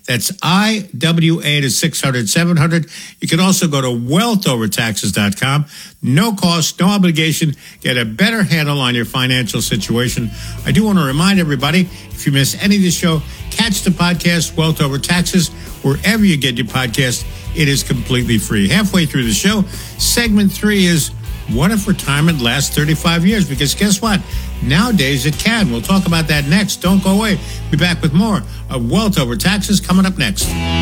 That's IWA to 600-700. You can also go to wealthovertaxes.com. No cost, no obligation. Get a better handle on your financial situation. I do want to remind everybody, if you miss any of the show, catch the podcast, Wealth Over Taxes, wherever you get your podcast. It is completely free. Halfway through the show, segment 3 is, what if retirement lasts 35 years? Because guess what? Nowadays it can. We'll talk about that next. Don't go away. Be back with more of Wealth Over Taxes coming up next.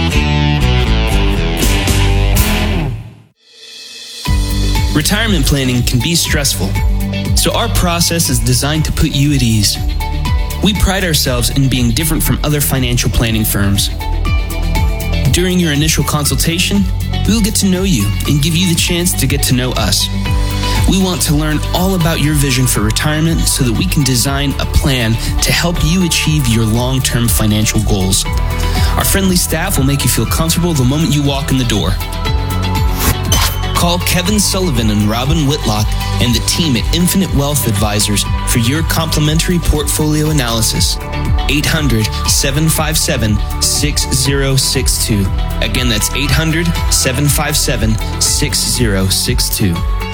Retirement planning can be stressful, so our process is designed to put you at ease. We pride ourselves in being different from other financial planning firms. During your initial consultation, we will get to know you and give you the chance to get to know us. We want to learn all about your vision for retirement so that we can design a plan to help you achieve your long-term financial goals. Our friendly staff will make you feel comfortable the moment you walk in the door. Call Kevin Sullivan and Robin Whitlock and the team at Infinite Wealth Advisors for your complimentary portfolio analysis. 800-757-6062. Again, that's 800-757-6062.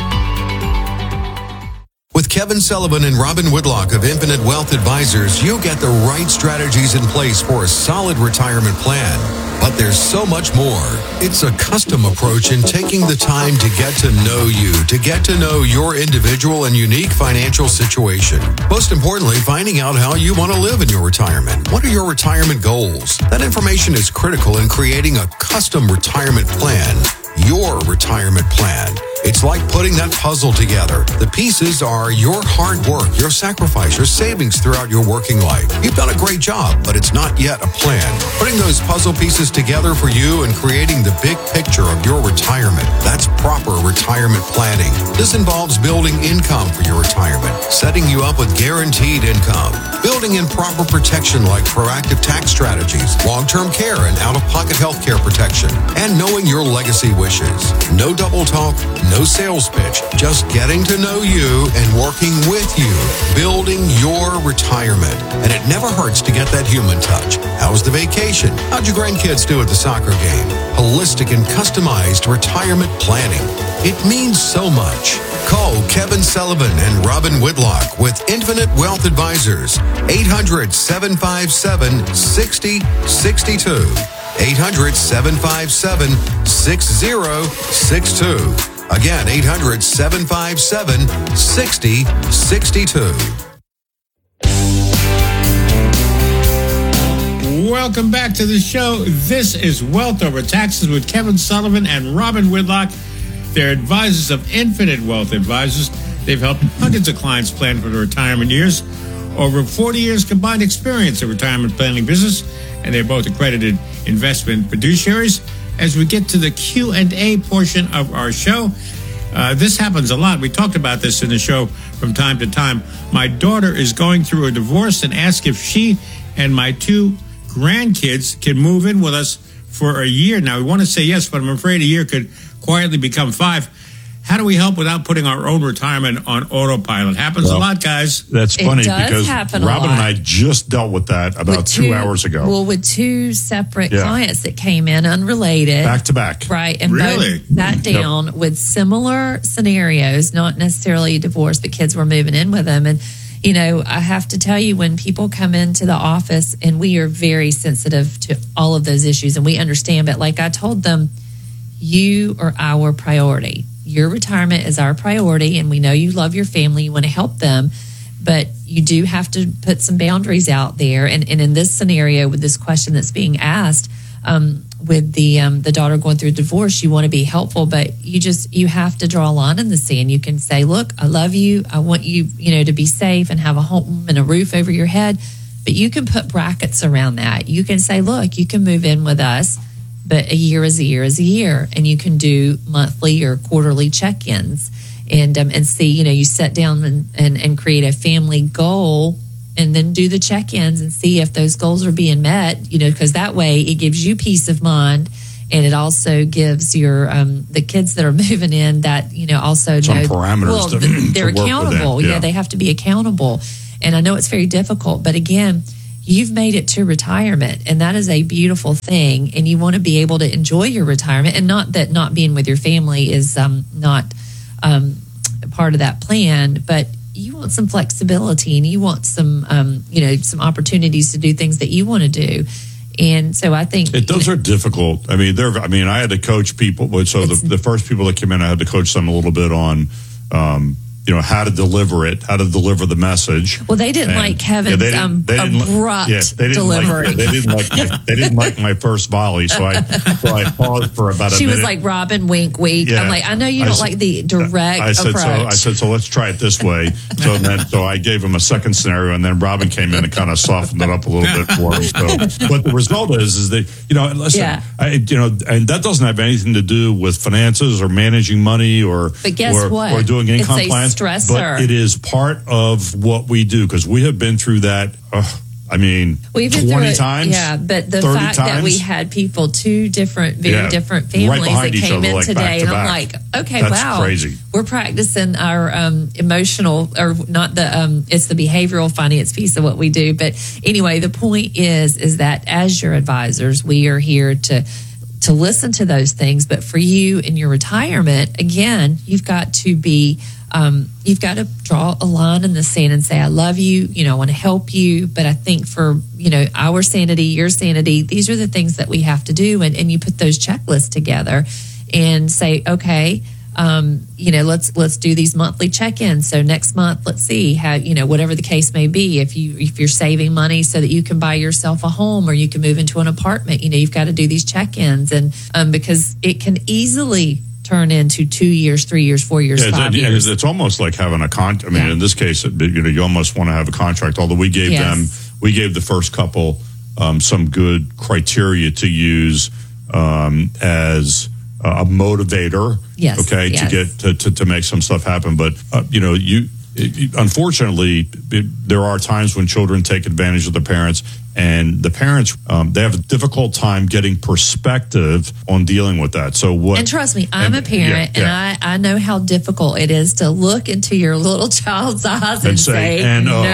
With Kevin Sullivan and Robin Whitlock of Infinite Wealth Advisors, you'll get the right strategies in place for a solid retirement plan. But there's so much more. It's a custom approach in taking the time to get to know you, to get to know your individual and unique financial situation. Most importantly, finding out how you want to live in your retirement. What are your retirement goals? That information is critical in creating a custom retirement plan. Your retirement plan. It's like putting that puzzle together. The pieces are your hard work, your sacrifice, your savings throughout your working life. You've done a great job, but it's not yet a plan. Putting those puzzle pieces together for you and creating the big picture of your retirement. That's proper retirement planning. This involves building income for your retirement, setting you up with guaranteed income, building in proper protection like proactive tax strategies, long-term care and out-of-pocket health care protection, and knowing your legacy wishes. No double talk, no sales pitch, just getting to know you and working with you, building your retirement. And it never hurts to get that human touch. How's the vacation? How'd your grandkids do at the soccer game? Holistic and customized retirement planning. It means so much. Call Kevin Sullivan and Robin Whitlock with Infinite Wealth Advisors. 800-757-6062. 800-757-6062. Again, 800-757-6062. Welcome back to the show. This is Wealth Over Taxes with Kevin Sullivan and Robin Whitlock. They're advisors of Infinite Wealth Advisors. They've helped hundreds of clients plan for their retirement years. Over 40 years combined experience in retirement planning business, and they're both accredited investment fiduciaries. As we get to the Q&A portion of our show, this happens a lot. We talked about this in the show from time to time. My daughter is going through a divorce and asked if she and my 2 grandkids can move in with us for a year. Now, we want to say yes, but I'm afraid a year could quietly become 5. How do we help without putting our own retirement on autopilot? Happens a lot, guys. That's funny because Robin and I just dealt with that about 2 hours ago. Well, with 2 separate clients that came in unrelated. Back to back. Right. And really? both sat down with similar scenarios, not necessarily a divorce, but kids were moving in with them. And, you know, I have to tell you, when people come into the office, and we are very sensitive to all of those issues, and we understand, but like I told them, you are our priority. Your retirement is our priority, and we know you love your family. You want to help them, but you do have to put some boundaries out there. And in this scenario, with this question that's being asked, with the daughter going through a divorce, you want to be helpful, but you have to draw a line in the sand. You can say, look, I love you. I want you, to be safe and have a home and a roof over your head. But you can put brackets around that. You can say, look, you can move in with us, but a year is a year is a year, and you can do monthly or quarterly check-ins, and see, you sit down and create a family goal, and then do the check-ins and see if those goals are being met, because that way it gives you peace of mind, and it also gives your the kids that are moving in that also some know parameters they're to accountable. Yeah, they have to be accountable, and I know it's very difficult, but again, you've made it to retirement, and that is a beautiful thing. And you want to be able to enjoy your retirement, and not that not being with your family is not part of that plan, but you want some flexibility, and you want some some opportunities to do things that you want to do. And so I think those are difficult. I mean, I had to coach people. So the first people that came in, I had to coach them a little bit on, how to deliver the message. Well, they didn't like Kevin's abrupt delivery. They didn't like my first volley, so I paused for about a minute. She was like, Robin, wink, wink. Yeah. I'm like, I know you don't like the direct approach. I said, so let's try it this way. So I gave him a second scenario, and then Robin came in and kind of softened it up a little bit for him. So, but the result is that, listen, and that doesn't have anything to do with finances or managing money or doing income plans. Stressor. But it is part of what we do, because we have been through that. 20 times. Yeah, but the fact that we had people, two different families that came in today, and I'm like, okay, that's crazy. We're practicing our emotional, or not the, it's the behavioral finance piece of what we do. But anyway, the point is that as your advisors, we are here to listen to those things. But for you in your retirement, again, you've got to be. You've got to draw a line in the sand and say, I love you, I want to help you. But I think for, our sanity, your sanity, these are the things that we have to do. And you put those checklists together and say, okay, let's do these monthly check-ins. So next month, let's see how, whatever the case may be, if you're saving money so that you can buy yourself a home or you can move into an apartment, you've got to do these check-ins. And because it can easily turn into 2 years, 3 years, 4 years, 5 years. It's almost like having a contract. In this case, you almost want to have a contract. Although we gave the first couple some good criteria to use as a motivator. Yes. Okay, to get to make some stuff happen. But unfortunately, there are times when children take advantage of their parents. And the parents, they have a difficult time getting perspective on dealing with that. So what? And trust me, I'm a parent, and I know how difficult it is to look into your little child's eyes and say no.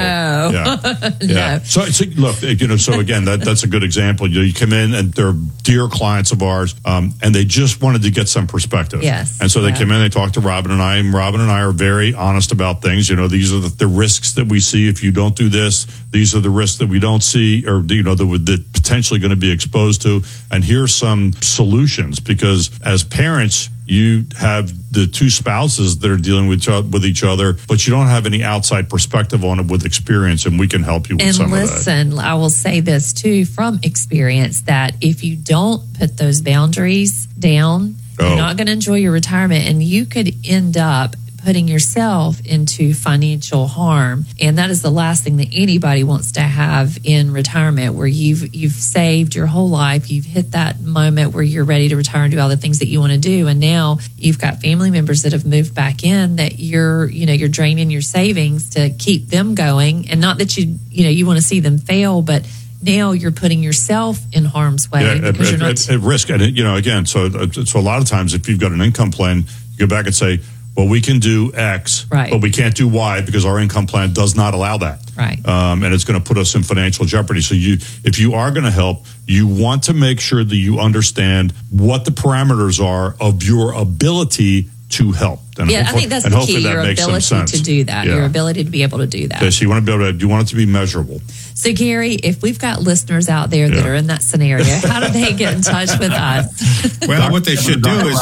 No. So look, so again, that's a good example. You come in, and they're dear clients of ours, and they just wanted to get some perspective. Yes. And so they came in, they talked to Robin and I, and Robin and I are very honest about things. These are the risks that we see if you don't do this. These are the risks that we don't see, or that potentially going to be exposed to. And here's some solutions, because as parents, you have the two spouses that are dealing with each other, but you don't have any outside perspective on it with experience, and we can help you with some of that. And listen, I will say this too from experience, that if you don't put those boundaries down, you're not going to enjoy your retirement, and you could end up putting yourself into financial harm. And that is the last thing that anybody wants to have in retirement, where you've saved your whole life. You've hit that moment where you're ready to retire and do all the things that you want to do. And now you've got family members that have moved back in, that you're draining your savings to keep them going. And not that you want to see them fail, but now you're putting yourself in harm's way because you're not at risk. And again, so a lot of times, if you've got an income plan, you go back and say, well, we can do X, but we can't do Y because our income plan does not allow that. Right. And it's going to put us in financial jeopardy. So if you are going to help, you want to make sure that you understand what the parameters are of your ability to help. And I think that's the key, your ability to do that, your ability to be able to do that. Okay, so you want it to be measurable. So, Gary, if we've got listeners out there that are in that scenario, how do they get in touch with us? Well, what they should do is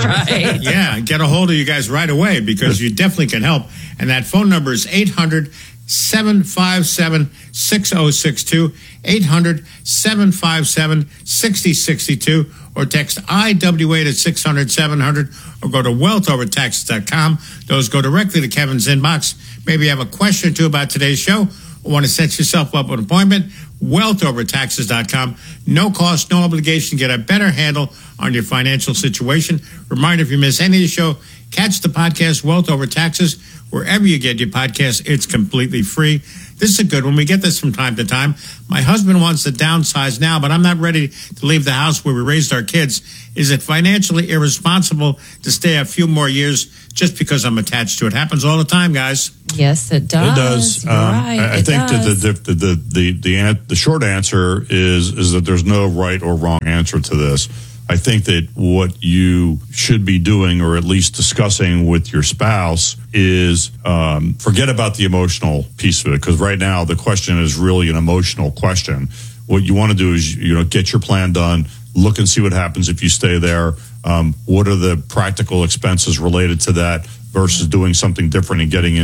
get a hold of you guys right away, because you definitely can help. And that phone number is 800-757-6062, 800-757-6062, or text IWA to 600-700, or go to wealthovertaxes.com. Those go directly to Kevin's inbox. Maybe you have a question or two about today's show, or want to set yourself up with an appointment. wealthovertaxes.com. No cost, no obligation. Get a better handle on your financial situation. Reminder, if you miss any of the show, catch the podcast Wealth Over Taxes wherever you get your podcast. It's completely free. This is a good one. We get this from time to time. My husband wants to downsize now, but I'm not ready to leave the house where we raised our kids. Is it financially irresponsible to stay a few more years just because I'm attached to it? Happens all the time, guys. Yes, it does. It does. You're right. I think that the short answer is that there's no right or wrong answer to this. I think that what you should be doing, or at least discussing with your spouse, is forget about the emotional piece of it, because right now the question is really an emotional question. What you want to do is, get your plan done, look and see what happens if you stay there. What are the practical expenses related to that versus doing something different and getting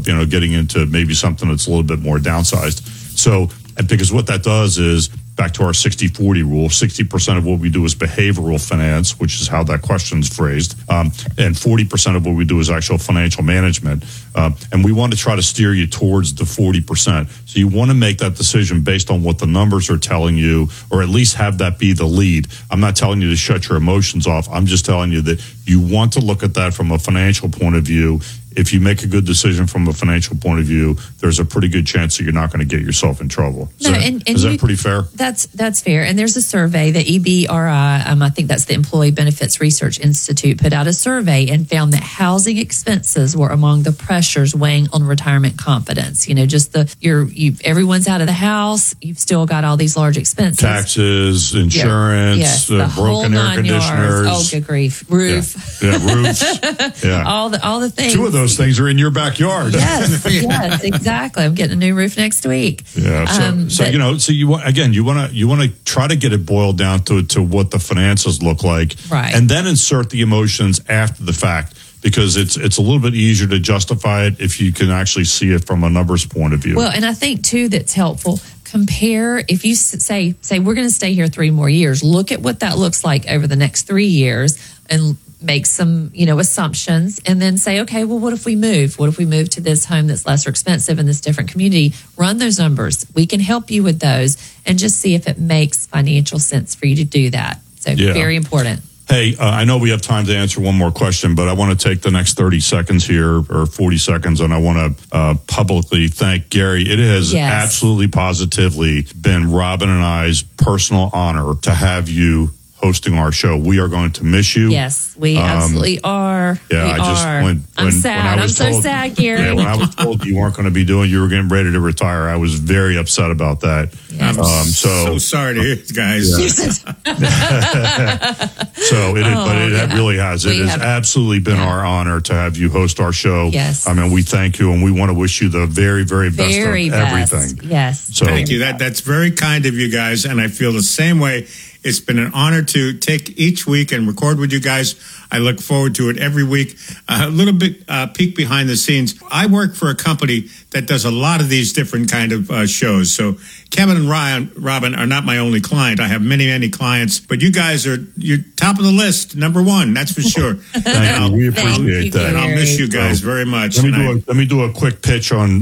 into maybe something that's a little bit more downsized. So, because what that does is, back to our 60-40 rule, 60% of what we do is behavioral finance, which is how that question's phrased, and 40% of what we do is actual financial management. And we want to try to steer you towards the 40%. So you want to make that decision based on what the numbers are telling you, or at least have that be the lead. I'm not telling you to shut your emotions off. I'm just telling you that you want to look at that from a financial point of view. If you make a good decision from a financial point of view, there's a pretty good chance that you're not going to get yourself in trouble. Is that pretty fair? That's fair. And there's a survey, the EBRI, I think that's the Employee Benefits Research Institute, put out a survey and found that housing expenses were among the pressures weighing on retirement confidence. Just everyone's out of the house, you've still got all these large expenses. Taxes, insurance, broken air conditioners. Oh, good grief. Roof. Yeah, roofs. Yeah. all the things. Two of those things are in your backyard. Yes, exactly. I'm getting a new roof next week. Yeah. So you want to try to get it boiled down to what the finances look like, right? And then insert the emotions after the fact, because it's a little bit easier to justify it if you can actually see it from a numbers point of view. Well, and I think too that's helpful. Compare, if you say we're going to stay here 3 more years, look at what that looks like over the next 3 years and make some, assumptions, and then say, okay, well, what if we move? What if we move to this home that's lesser expensive in this different community? Run those numbers. We can help you with those and just see if it makes financial sense for you to do that. So very important. Hey, I know we have time to answer one more question, but I want to take the next 30 seconds here, or 40 seconds, and I want to publicly thank Gary. It has absolutely positively been Robin and I's personal honor to have you hosting our show. We are going to miss you. Yes, we absolutely are. Yeah, I'm sad. I'm so sad, Gary. Yeah, when I was told you weren't going to be you were getting ready to retire, I was very upset about that. Yes. So sorry to hear it, guys. Yeah. It really has. It has absolutely been our honor to have you host our show. Yes. I mean, we thank you, and we want to wish you the very, very best of everything. Yes. So, thank you. That's very kind of you guys, and I feel the same way. It's been an honor to take each week and record with you guys. I look forward to it every week. A little bit peek behind the scenes. I work for a company that does a lot of these different kind of shows. So Kevin and Robin are not my only client. I have many, many clients, but you guys you're top of the list, number one. That's for sure. Thank you. We appreciate that. And I'll miss you guys very much. Let me do a quick pitch on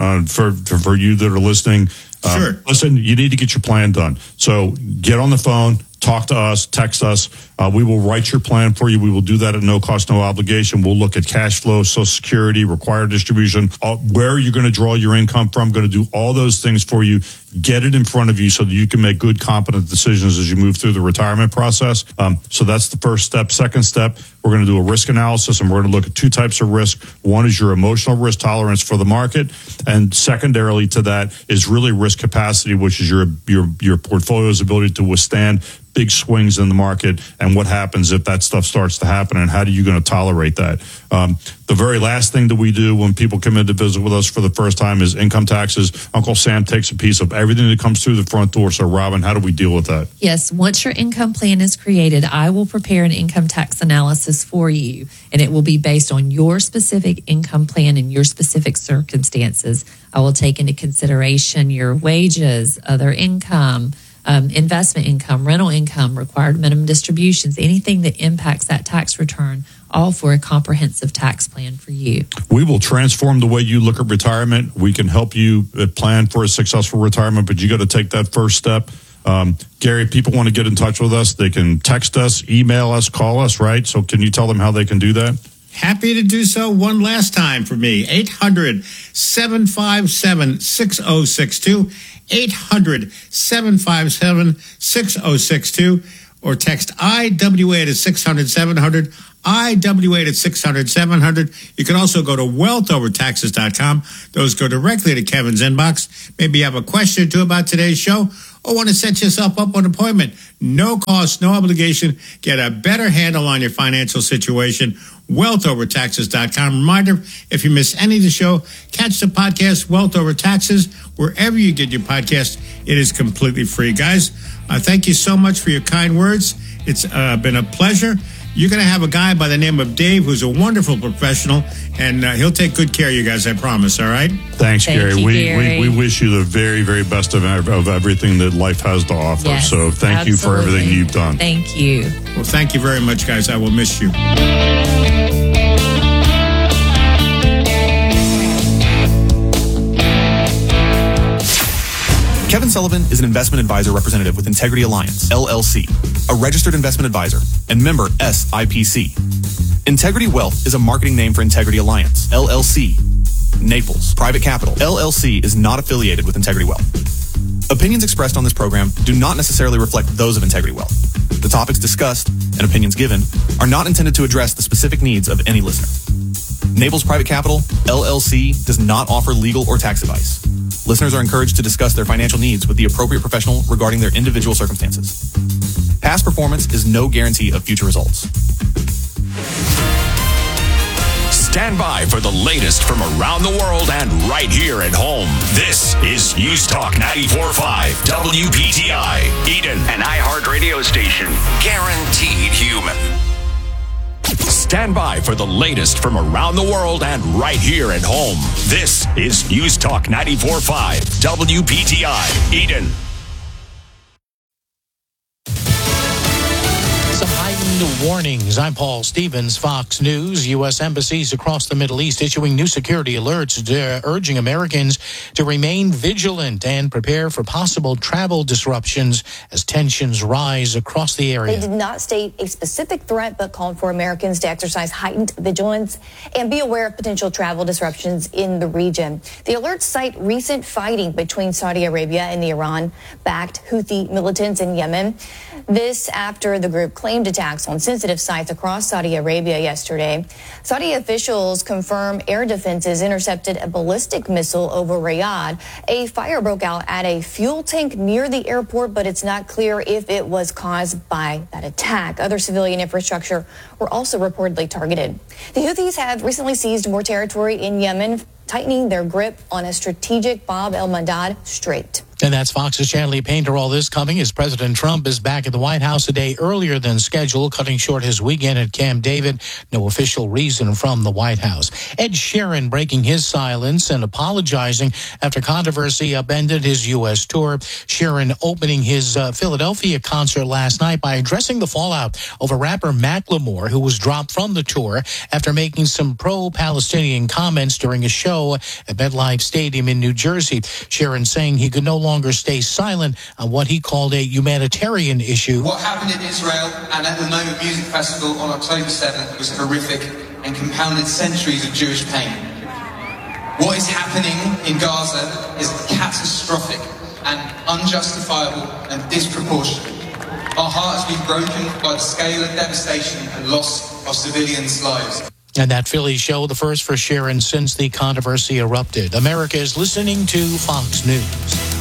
for you that are listening. Sure. Listen, you need to get your plan done. So get on the phone, talk to us, text us. We will write your plan for you. We will do that at no cost, no obligation. We'll look at cash flow, Social Security, required distribution, where you're going to draw your income from. Going to do all those things for you. Get it in front of you so that you can make good, competent decisions as you move through the retirement process. So that's the first step. Second step, we're going to do a risk analysis, and we're going to look at 2 types of risk. One is your emotional risk tolerance for the market, and secondarily to that is really risk capacity, which is your portfolio's ability to withstand big swings in the market, and what happens if that stuff starts to happen, and how are you going to tolerate that? The very last thing that we do when people come in to visit with us for the first time is income taxes. Uncle Sam takes a piece of everything that comes through the front door. So, Robin, how do we deal with that? Yes, once your income plan is created, I will prepare an income tax analysis for you, and it will be based on your specific income plan and your specific circumstances. I will take into consideration your wages, other income, investment income, rental income, required minimum distributions, anything that impacts that tax return, all for a comprehensive tax plan for you. We will transform the way you look at retirement. We can help you plan for a successful retirement, but you got to take that first step. Gary, people want to get in touch with us. They can text us, email us, call us, right? So can you tell them how they can do that? Happy to do so one last time for me. 800-757-6062. 800-757-6062. Or text IWA to 600-700. IW8 at 600-700. You can also go to wealthovertaxes.com. Those go directly to Kevin's inbox. Maybe you have a question or two about today's show or want to set yourself up on an appointment. No cost, no obligation. Get a better handle on your financial situation. wealthovertaxes.com. Reminder, if you miss any of the show, catch the podcast Wealth Over Taxes wherever you get your podcast. It is completely free. Guys, thank you so much for your kind words. It's been a pleasure. You're going to have a guy by the name of Dave who's a wonderful professional, and he'll take good care of you guys, I promise, all right? Thanks, Gary. You, Gary. We wish you the very, very best of everything that life has to offer. Yes, so thank you for everything you've done. Thank you. Well, thank you very much, guys. I will miss you. Kevin Sullivan is an investment advisor representative with Integrity Alliance, LLC, a registered investment advisor and member SIPC. Integrity Wealth is a marketing name for Integrity Alliance, LLC. Naples Private Capital, LLC is not affiliated with Integrity Wealth. Opinions expressed on this program do not necessarily reflect those of Integrity Wealth. The topics discussed and opinions given are not intended to address the specific needs of any listener. Naples Private Capital, LLC does not offer legal or tax advice. Listeners are encouraged to discuss their financial needs with the appropriate professional regarding their individual circumstances. Past performance is no guarantee of future results. Stand by for the latest from around the world and right here at home. This is News Talk 94.5 WPTI, Eden, an iHeart radio station. Guaranteed human. Stand by for the latest from around the world and right here at home. This is News Talk 94.5 WPTI, Eden. Some heightened warnings. I'm Paul Stevens, Fox News. U.S. embassies across the Middle East issuing new security alerts urging Americans to remain vigilant and prepare for possible travel disruptions as tensions rise across the area. They did not state a specific threat, but called for Americans to exercise heightened vigilance and be aware of potential travel disruptions in the region. The alerts cite recent fighting between Saudi Arabia and the Iran-backed Houthi militants in Yemen. This after the group claimed attacks on sensitive sites across Saudi Arabia yesterday. Saudi officials confirm air defenses intercepted a ballistic missile over Riyadh. A fire broke out at a fuel tank near the airport, but it's not clear if it was caused by that attack. Other civilian infrastructure were also reportedly targeted. The Houthis have recently seized more territory in Yemen, tightening their grip on a strategic Bab el-Mandab Strait. And that's Fox's Chanley Painter. All this coming as President Trump is back at the White House a day earlier than scheduled, cutting short his weekend at Camp David. No official reason from the White House. Ed Sheeran breaking his silence and apologizing after controversy upended his U.S. tour. Sheeran opening his Philadelphia concert last night by addressing the fallout over rapper Macklemore, who was dropped from the tour after making some pro-Palestinian comments during a show at MetLife Stadium in New Jersey. Sheeran saying he could no longer stay silent on what he called a humanitarian issue. What happened in Israel and at the Moment Music Festival on October 7th was horrific and compounded centuries of Jewish pain. What is happening in Gaza is catastrophic and unjustifiable and disproportionate. Our heart has been broken by the scale of devastation and loss of civilians' lives. And that Philly show, the first for Sheeran since the controversy erupted. America is listening to Fox News.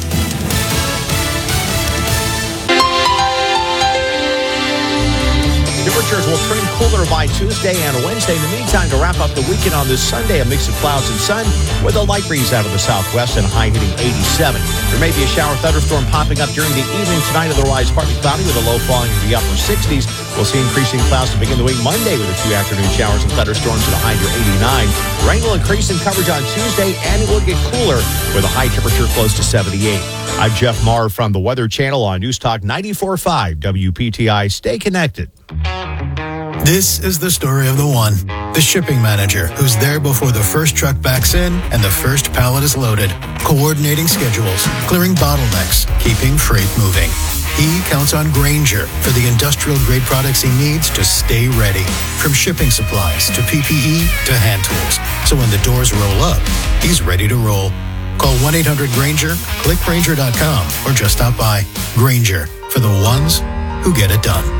Temperatures will turn cooler by Tuesday and Wednesday. In the meantime, to wrap up the weekend on this Sunday, a mix of clouds and sun with a light breeze out of the southwest and a high hitting 87. There may be a shower thunderstorm popping up during the evening tonight, otherwise partly cloudy with a low falling into the upper 60s. We'll see increasing clouds to begin the week Monday with a few afternoon showers and thunderstorms at a high near 89. Rain will increase in coverage on Tuesday and it will get cooler with a high temperature close to 78. I'm Jeff Maher from the Weather Channel on News Talk 94.5 WPTI. Stay connected. This is the story of the one, the shipping manager who's there before the first truck backs in and the first pallet is loaded, coordinating schedules, clearing bottlenecks, keeping freight moving. He counts on Grainger for the industrial-grade products he needs to stay ready. From shipping supplies to PPE to hand tools. So when the doors roll up, he's ready to roll. Call 1-800-GRAINGER, click Grainger.com, or just stop by. Grainger, for the ones who get it done.